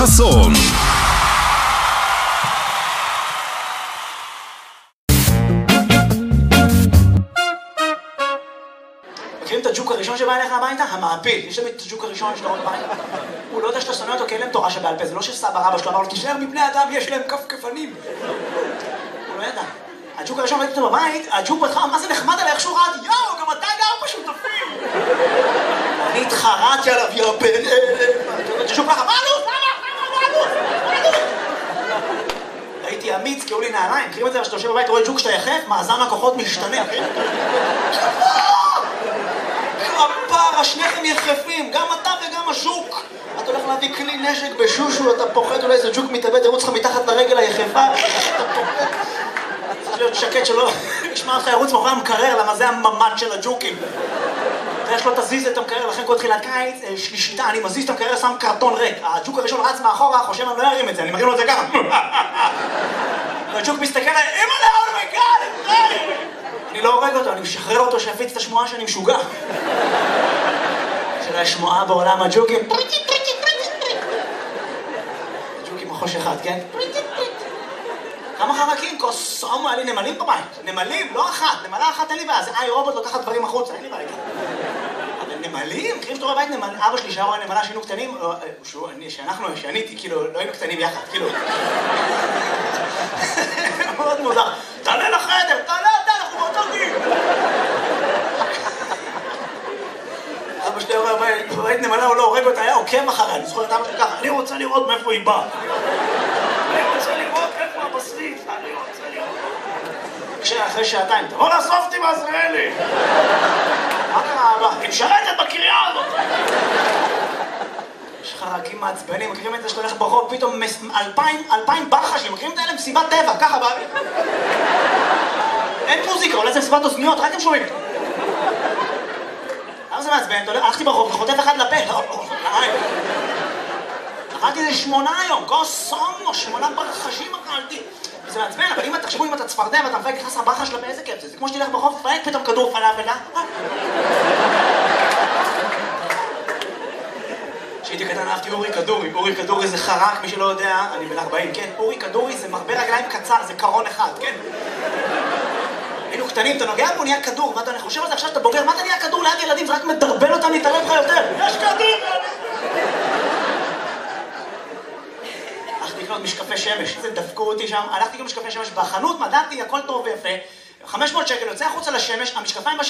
חסון. מכירים את הג'וק הראשון שבא אליך הביתה? המעפיל. יש את הג'וק הראשון שלו בבית. הוא לא יודע שאתה שונא אותו כי אין להם תורה שבעל פה. זה לא שסבא רבא שלו אמר לו, תישאר מבני אדם, יש להם כפכפנים. הוא לא ידע. הג'וק הראשון ראיתי אותו בבית, הג'וק בהתחלה, מה זה נחמד עליי, איך שהוא רעד, יאו, גם אתה גר בשותפים. אני התחרתי עליו, יא בן אלה. הג'וק ככה, מה עלות? הייתי אמיץ, קראו לי נעליים. מכירים את זה, כשאתה יושב בבית, רואה ג'וק שאתה יחף, מאזן הכוחות משתנה. הפרה, שניכם יחפים, גם אתה וגם הז'וק. אתה הולך להביא כלי נשק בשושו, אתה פוחד, אולי איזה ג'וק מתאבד, ירוץ לך מתחת לרגל היחפה. אתה פוחד. צריך להיות שקט שלא ישמע אותך ירוץ מאחורי המקרר, למה זה הממד של הג'וקים. ויש לו תזיז את המקרר, לכן כל תחילת קיץ, שלישיתה, אני מזיז את המקרר, שם קרטון ריק. הג'וק הראשון רץ מאחורה, חושב אני לא ארים את זה, אני מרים לו את זה ככה. והג'וק מסתכל עליי, אמא לאו, מגל! אני לא הורג אותו, אני משחרר אותו שיפיץ את השמועה שאני משוגע. של השמועה בעולם הג'וקים. הג'וקים מחוש אחד, כן? כמה חרקים? קוסומו, היה לי נמלים בבית. נמלים, לא אחת. נמלה אחת אין לי בעיה. זה רובוט לוקחת דברים החוצה, אין לי בעיה. אבל נמלים? מכירים שאתה רואה בית נמל? אבא שלי שהיה רואה נמלה שהיינו קטנים, שאני הייתי, כאילו, לא היינו קטנים יחד, כאילו. מאוד מוזר. תעלה לחדר, תעלה אתה, אנחנו באותו גיל. אבא שלי רואה בית נמלה, הוא לא הורג אותה, היה עוקב אחריי. אני זוכר את אבא שלי ככה, אני רוצה לראות מאיפה היא באה. אני רוצה לראות איפה הבשריף, אני רוצה לראות. אחרי שעתיים, תבוא לאסוף אותי בעזריאלי. מה קרה אבא? היא משרתת בקריאה הזאת. יש חרקים מעצבנים, מכירים את זה שאתה הולך ברחוב, פתאום 2,000 ברחשים, מכירים את האלה מסיבת טבע, ככה באוויר. אין מוזיקה, אולי זה מסיבת אוזניות, רק הם שומעים. למה זה מעצבן? הלכתי ברחוב, וחוטף אחד לפה. אכלתי איזה 8 היום, קוסומו, 8 ברחשים אכלתי. וזה מעצבן, אבל אם תחשבו אם אתה צפרדע ואתה מפייק נכנס לברחה שלה באיזה כיף זה. זה כמו שתלך ברחוב, פייק פתאום כדור פלאפל, כשהייתי קטן אהבתי אורי כדורי. אורי כדורי זה חרק, מי שלא יודע, אני בן 40, כן? אורי כדורי זה מרבה רגליים קצר, זה קרון אחד, כן? היינו קטנים, אתה נוגע בו, נהיה כדור, מה אתה חושב על זה עכשיו שאתה בוגר? מה אתה נהיה כדור ליד ילדים? זה רק מדרבל אותם להתערב לך יותר. יש כדור! הלכתי לקנות משקפי שמש, זה דפקו אותי שם, הלכתי לקנות משקפי שמש בחנות, מדעתי, הכל טוב ויפה, 500 שקל, יוצא החוצה לשמש, המשקפיים בשמש